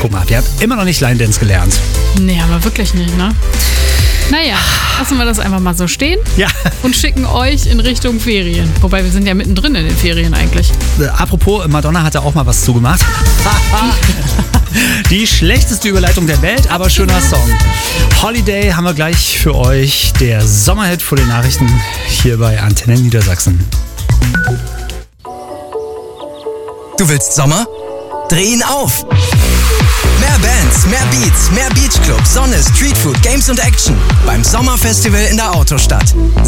Guck mal, wir haben immer noch nicht Line Dance gelernt. Nee, aber wirklich nicht, ne? Naja, lassen wir das einfach mal so stehen Ja. und schicken euch in Richtung Ferien. Wobei wir sind ja mittendrin in den Ferien eigentlich. Apropos, Madonna hat da auch mal was zugemacht. Die schlechteste Überleitung der Welt, aber schöner Song. Holiday haben wir gleich für euch. Der Sommerhit vor den Nachrichten hier bei Antenne Niedersachsen. Du willst Sommer? Dreh ihn auf! Mehr Bands, mehr Beats, mehr Beachclub, Sonne, Streetfood, Games und Action beim Sommerfestival in der Autostadt.